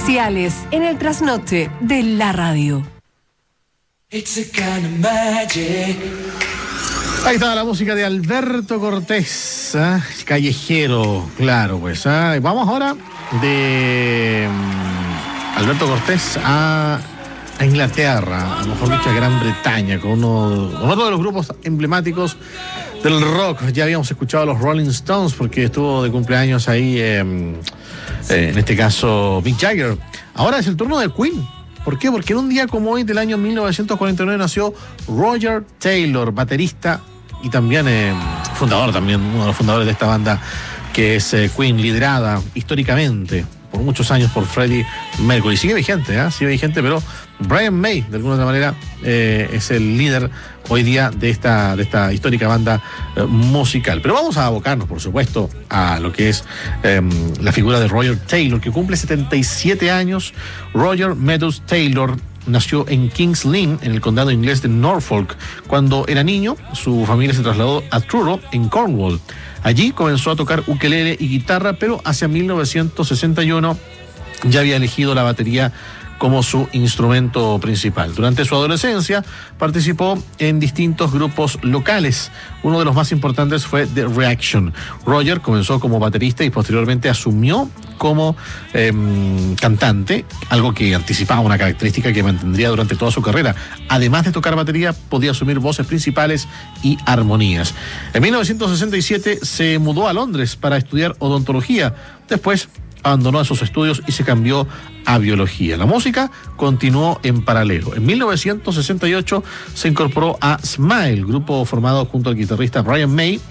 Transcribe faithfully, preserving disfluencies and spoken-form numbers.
especiales en el trasnoche de la radio. It's a kind of magic. Ahí estaba la música de Alberto Cortés, ¿eh? Callejero, claro, pues. ¿eh? Vamos ahora de um, Alberto Cortés a, a Inglaterra, a lo mejor dicho a Gran Bretaña, con uno, con otro de los grupos emblemáticos del rock. Ya habíamos escuchado a los Rolling Stones porque estuvo de cumpleaños ahí, eh, eh, en este caso, Mick Jagger. Ahora es el turno de Queen. ¿Por qué? Porque en un día como hoy del año mil novecientos cuarenta y nueve nació Roger Taylor, baterista y también eh, fundador, también uno de los fundadores de esta banda que es eh, Queen, liderada históricamente por muchos años por Freddie Mercury. Sigue vigente, ¿eh? Sigue vigente, pero Brian May, de alguna otra manera, eh, es el líder hoy día de esta, de esta histórica banda eh, musical. Pero vamos a abocarnos, por supuesto, a lo que es eh, la figura de Roger Taylor, que cumple setenta y siete años. Roger Meadows Taylor nació en Kings Lynn, en el condado inglés de Norfolk. Cuando era niño, su familia se trasladó a Truro, en Cornwall. Allí comenzó a tocar ukelele y guitarra, pero hacia mil novecientos sesenta y uno ya había elegido la batería como su instrumento principal. Durante su adolescencia participó en distintos grupos locales. Uno de los más importantes fue The Reaction. Roger comenzó como baterista y posteriormente asumió como eh, cantante, algo que anticipaba una característica que mantendría durante toda su carrera. Además de tocar batería, podía asumir voces principales y armonías. En mil novecientos sesenta y siete se mudó a Londres para estudiar odontología. Después abandonó esos estudios y se cambió a biología. La música continuó en paralelo. En mil novecientos sesenta y ocho se incorporó a Smile, grupo formado junto al guitarrista Brian May